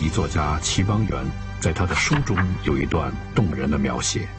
籍作家齐邦媛在他的书中有一段动人的描写。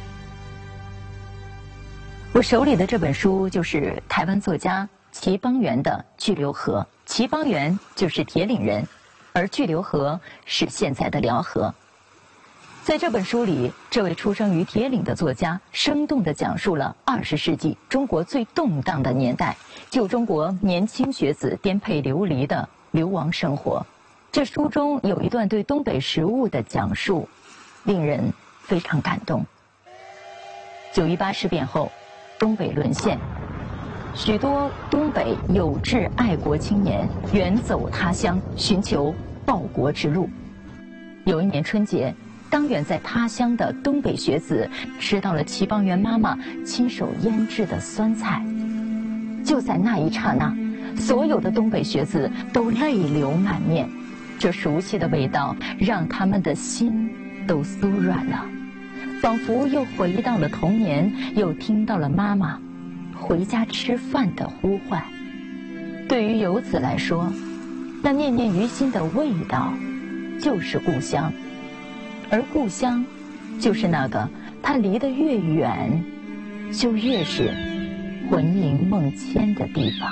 我手里的这本书就是台湾作家齐邦媛的《巨流河》，齐邦媛就是铁岭人，而巨流河是现在的辽河。在这本书里，这位出生于铁岭的作家生动地讲述了20世纪中国最动荡的年代，旧中国年轻学子颠沛流离的流亡生活。这书中有一段对东北食物的讲述，令人非常感动。9·18事变后，东北沦陷，许多东北有志爱国青年远走他乡，寻求报国之路。有一年春节，当远在他乡的东北学子吃到了齐邦媛妈妈亲手腌制的酸菜，就在那一刹那，所有的东北学子都泪流满面。这熟悉的味道让他们的心都酥软了，仿佛又回到了童年，又听到了妈妈回家吃饭的呼唤。对于游子来说，那念念于心的味道就是故乡，而故乡就是那个他离得越远就越是魂萦梦牵的地方。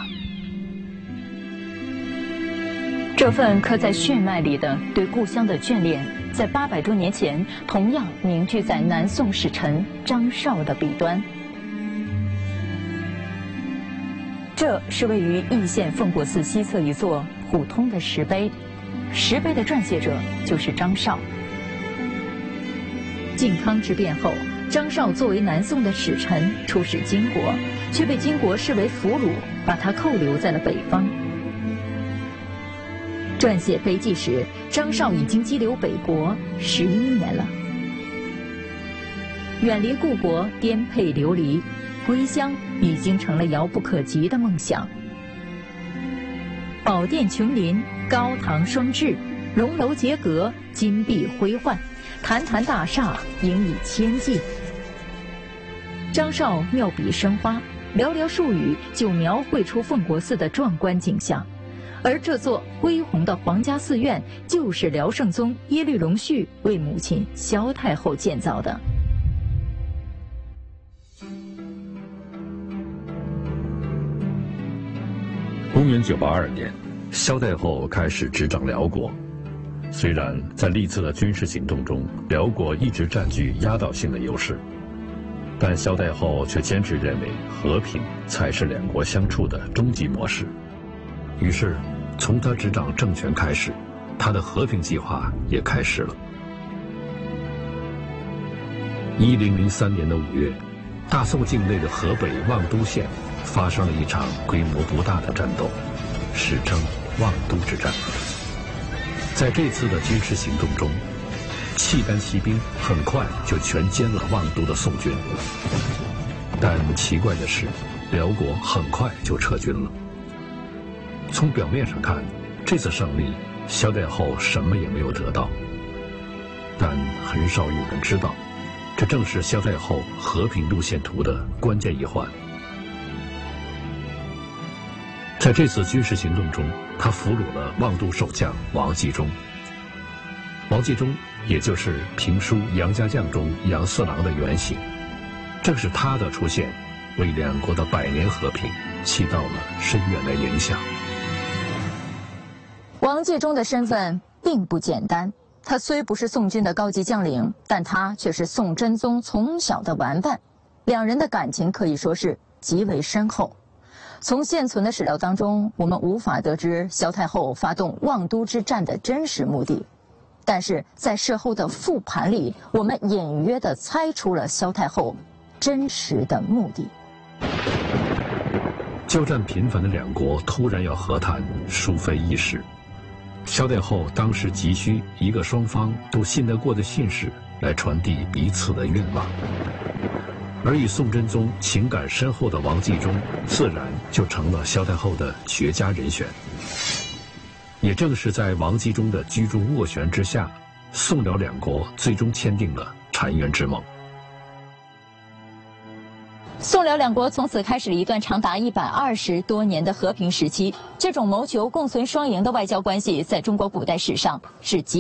这份刻在血脉里的对故乡的眷恋，在800多年前同样凝聚在南宋使臣张绍的笔端。这是位于易县奉果寺西侧一座普通的石碑，石碑的撰写者就是张绍。靖康之变后，张绍作为南宋的使臣出使金国，却被金国视为俘虏，把他扣留在了北方。撰写碑记时，张绍已经羁留北国11年了。远离故国，颠沛流离，归乡已经成了遥不可及的梦想。宝殿琼林，高堂双峙，荣楼结阁，金碧辉焕，坛坛大厦盈以千计。张绍妙笔生花，寥寥数语就描绘出奉国寺的壮观景象。而这座恢宏的皇家寺院，就是辽圣宗耶律隆绪为母亲萧太后建造的。 公元982年，萧太后开始执掌辽国。虽然在历次的军事行动中，辽国一直占据压倒性的优势，但萧太后却坚持认为和平才是两国相处的终极模式。于是，从他执掌政权开始，他的和平计划也开始了。1003年的5月，大宋境内的河北望都县发生了一场规模不大的战斗，史称望都之战。在这次的军事行动中，契丹骑兵很快就全歼了望都的宋军。但奇怪的是，辽国很快就撤军了。从表面上看，这次胜利，萧太后什么也没有得到。但很少有人知道，这正是萧太后和平路线图的关键一环。在这次军事行动中，他俘虏了望都守将王继忠。王继忠也就是评书《杨家将》中杨四郎的原型，正是他的出现，为两国的100年和平起到了深远的影响。 王继忠的身份并不简单，他虽不是宋军的高级将领，但他却是宋真宗从小的玩伴，两人的感情可以说是极为深厚。从现存的史料当中，我们无法得知萧太后发动望都之战的真实目的，但是在事后的复盘里，我们隐约地猜出了萧太后真实的目的。 交战频繁的两国突然要和谈，殊非易事。萧太后当时急需一个双方都信得过的信使来传递彼此的愿望，而与宋真宗情感深厚的王继忠自然就成了萧太后的绝佳人选。也正是在王继忠的居中斡旋之下，宋辽两国最终签订了澶渊之盟。 宋辽两国从此开始了一段长达120多年的和平时期。这种谋求共存双赢的外交关系，在中国古代史上是极